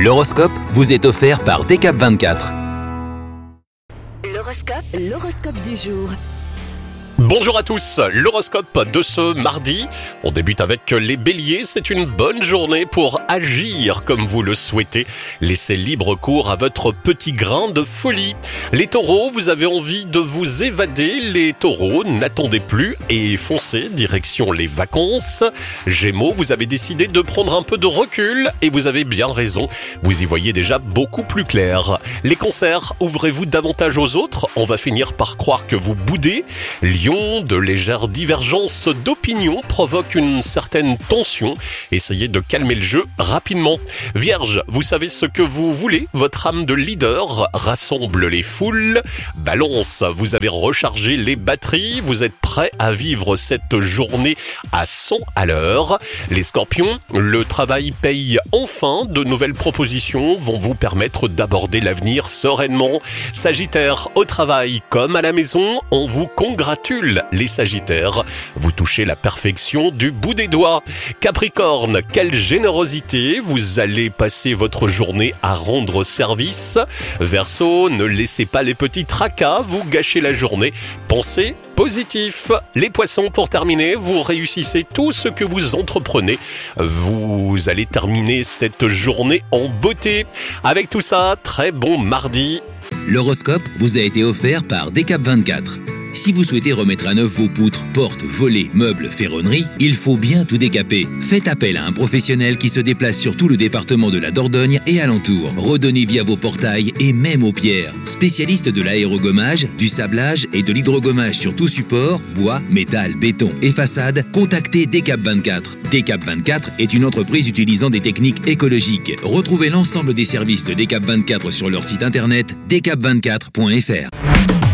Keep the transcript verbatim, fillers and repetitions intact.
L'horoscope vous est offert par D K vingt-quatre. L'horoscope, l'horoscope du jour. Bonjour à tous, l'horoscope de ce mardi. On débute avec les béliers, c'est une bonne journée pour agir comme vous le souhaitez. Laissez libre cours à votre petit grain de folie. Les taureaux, vous avez envie de vous évader. Les taureaux, n'attendez plus et foncez direction les vacances. Gémeaux, vous avez décidé de prendre un peu de recul et vous avez bien raison. Vous y voyez déjà beaucoup plus clair. Les cancers, ouvrez-vous davantage aux autres. On va finir par croire que vous boudez. Lion, de légères divergences d'opinion provoquent une certaine tension. Essayez de calmer le jeu rapidement. Vierge, vous savez ce que vous voulez. Votre âme de leader rassemble les foules. Balance, vous avez rechargé les batteries. Vous êtes prêt à vivre cette journée à cent à l'heure. Les scorpions, le travail paye enfin. De nouvelles propositions vont vous permettre d'aborder l'avenir sereinement. Sagittaire, au travail comme à la maison, on vous congratule. Les Sagittaires, vous touchez la perfection du bout des doigts. Capricorne, quelle générosité, vous allez passer votre journée à rendre service. Verseau, ne laissez pas les petits tracas vous gâcher la journée. Pensez positif. Les poissons, pour terminer, vous réussissez tout ce que vous entreprenez. Vous allez terminer cette journée en beauté. Avec tout ça, très bon mardi. L'horoscope vous a été offert par D K vingt-quatre. Si vous souhaitez remettre à neuf vos poutres, portes, volets, meubles, ferronneries, il faut bien tout décaper. Faites appel à un professionnel qui se déplace sur tout le département de la Dordogne et alentour. Redonnez vie à vos portails et même aux pierres. Spécialiste de l'aérogommage, du sablage et de l'hydrogommage sur tout support, bois, métal, béton et façade, contactez D K vingt-quatre. D K vingt-quatre est une entreprise utilisant des techniques écologiques. Retrouvez l'ensemble des services de D K vingt-quatre sur leur site internet d k vingt-quatre point f r.